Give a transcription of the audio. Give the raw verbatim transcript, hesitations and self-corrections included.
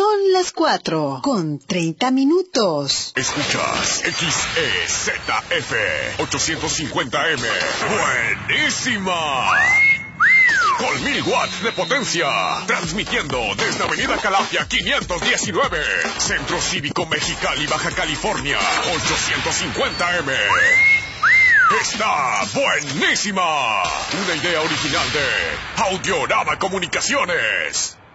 Son las cuatro con treinta minutos. Escuchas X E Z F ochocientos cincuenta M. ¡Buenísima! Con mil watts de potencia. Transmitiendo desde Avenida Calafia quinientos diecinueve. Centro Cívico Mexicali, Baja California. ochocientos cincuenta M. ¡Está buenísima! Una idea original de Audiorama Comunicaciones.